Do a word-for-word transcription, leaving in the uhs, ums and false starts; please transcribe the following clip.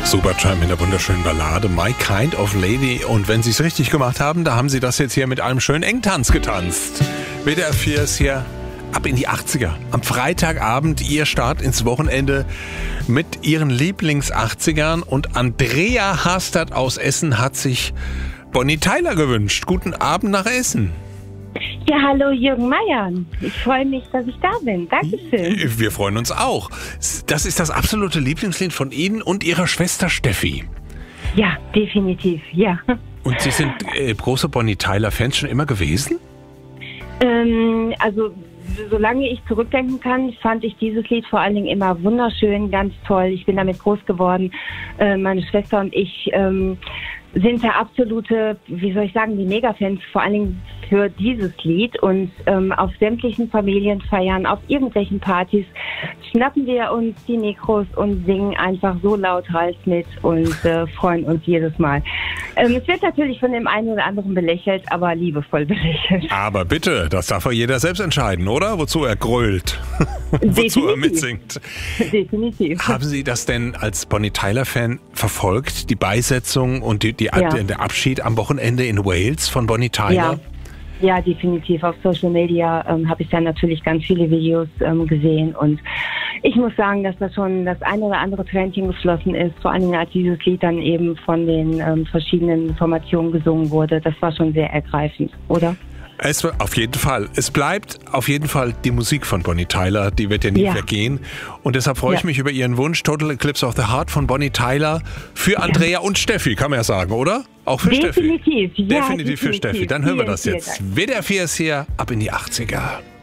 Supertramp in der wunderschönen Ballade My Kind of Lady. Und wenn Sie es richtig gemacht haben, da haben Sie das jetzt hier mit einem schönen Engtanz getanzt. W D R vier ist hier ab in die achtziger. Am Freitagabend Ihr Start ins Wochenende mit Ihren Lieblings-achtzigern. Und Andrea Hastert aus Essen hat sich Bonnie Tyler gewünscht. Guten Abend nach Essen. Ja, hallo Jürgen Meier. Ich freue mich, dass ich da bin. Dankeschön. Wir freuen uns auch. Das ist das absolute Lieblingslied von Ihnen und Ihrer Schwester Steffi. Ja, definitiv, ja. Und Sie sind äh, große Bonnie Tyler-Fans schon immer gewesen? Ähm, also, solange ich zurückdenken kann, fand ich dieses Lied vor allen Dingen immer wunderschön, ganz toll. Ich bin damit groß geworden. Äh, meine Schwester und ich ähm, sind der absolute, wie soll ich sagen, die Mega-Fans, vor allen Dingen für dieses Lied. Und ähm, auf sämtlichen Familienfeiern, auf irgendwelchen Partys schnappen wir uns die Mikros und singen einfach so laut Hals mit und äh, freuen uns jedes Mal. Ähm, es wird natürlich von dem einen oder anderen belächelt, aber liebevoll belächelt. Aber bitte, das darf ja jeder selbst entscheiden, oder? Wozu er grölt, wozu er mitsingt. Definitiv. Haben Sie das denn als Bonnie Tyler-Fan verfolgt, die Beisetzung und die, die, Ja. der Abschied am Wochenende in Wales von Bonnie Tyler? Ja. Ja, definitiv. Auf Social Media ähm, habe ich dann natürlich ganz viele Videos ähm, gesehen und ich muss sagen, dass da schon das eine oder andere Tränchen geflossen ist, vor allen Dingen als dieses Lied dann eben von den ähm, verschiedenen Formationen gesungen wurde. Das war schon sehr ergreifend, oder? Es, auf jeden Fall. Es bleibt auf jeden Fall die Musik von Bonnie Tyler, die wird ja nie Ja. vergehen. Und deshalb freue ich Ja. mich über Ihren Wunsch, Total Eclipse of the Heart von Bonnie Tyler für Andrea und Steffi, kann man ja sagen, oder? Auch für Definitiv, Steffi. ja, Definitiv für definitiv. Steffi. Dann hören wir Vielen, das vielen jetzt. Dank. W D R vier ist hier, ab in die achtziger.